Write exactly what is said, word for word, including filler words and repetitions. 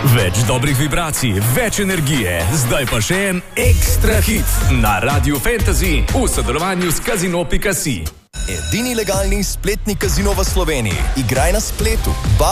Več dobrih vibracij, več energije, zdaj pa še en ekstra hit na Radiu Fantasy v sodelovanju s Casino pika si. Edini legalni spletni kazino v Sloveniji. Igraj na spletu.